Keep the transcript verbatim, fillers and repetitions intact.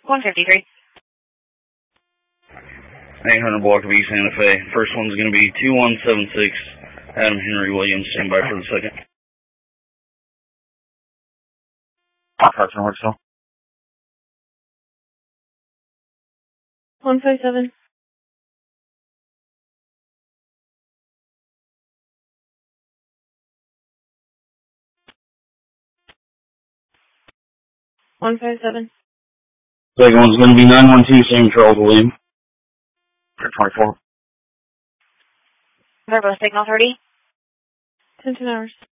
one fifty-three. eight hundred block of East Santa Fe. First one's going to be two one seven six, Adam Henry Williams. Stand by for the second. Carson, what's up? one five seven. one five seven. Second one's going to be nine one two, Sam Charles William. twenty-four. They're both signal thirty. ten ten hours.